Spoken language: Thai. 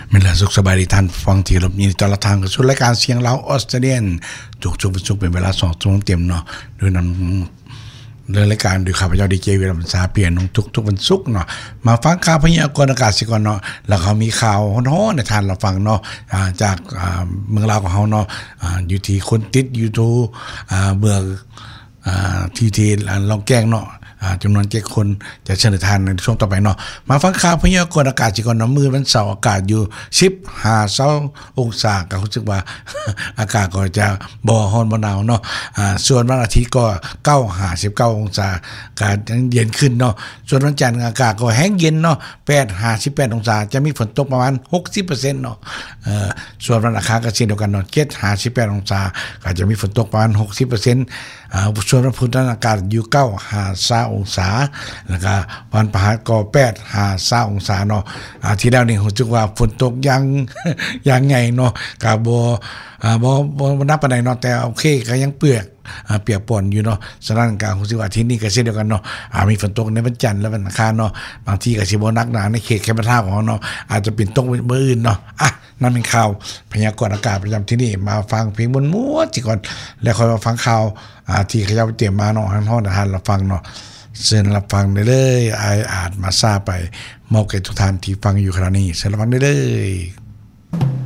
เป็นละสุขสบายดีท่านฟังที่รบยินดีต้อนรับทางกับชุดรายการเสียงเล้าออสเตรเลียนจุกเป็นเวลา2 ชั่วโมงเต็มเนาะโดยนำเรื่องรายการโดยข้าพเจ้าดีเจวิรมสาเปลี่ยนทุกวันศุกร์เนาะมาฟังข่าวพยากรณ์อากาศสิก่อนเนาะแล้วเขามีข่าวฮ้อนๆในทานเราฟังเนาะจากเมืองลาวของเฮาเนาะอยู่ที่คนติดอยู่ทูเมืองที่ลองแกล้งเนาะจำนวน7 คนจะเชิญทานในช่วงต่อไปเนาะมาฟังข่าวพยากรณ์อากาศสิก่อนเนาะมื้อวันเสาร์อากาศอยู่15-20 องศาก็รู้สึกว่า อากาศก็จะบ่ร้อนบ่หนาวเนาะส่วนวันอาทิตย์ก็9-19 องศาอากาศเย็นขึ้นเนาะส่วนวันจันทร์อากาศก็แห้งเย็นเนาะ8-18 องศาจะมีฝนตกประมาณ 60% เนาะส่วนวันอังคารก็เช่นเดียวกันเนาะ7-18 องศาก็จะมีฝนตกประมาณ 60%ส่วนวันพุธอากาศอยู่9-20 องศาแล้วก็วันพฤหัสก็8-20 องศาเนาะที่แล้วนี่รู้สึกว่าฝนตกยังไงเนาะก็บ่นับปานใดเนาะแต่โอเคก็ยังเปียกปนอยู่เนาะสถานการณ์รู้สึกว่าที่นี่ก็เช่นเดียวกันเนาะมีฝนตกในวันจันทร์และวันอังคารเนาะบางทีก็สิบ่หนักหนาในเขตแคมป์ท่าของเราเนาะอาจจะเป็นตกมื้ออื่นเนาะนั่นเป็นข่าวพยากรณ์อากาศประจำที่นี่มาฟังเพลงม้วนๆสิก่อนแล้วค่อยมาฟังข่าวที่เขาเตรียมมาเนาะฮ้อนๆทานเราฟังเนาะเชิญรับฟังได้เลยอาจมาซาไปมอบแก่ทุกท่านที่ฟังอยู่ขณะนี้เชิญรับฟังได้เลย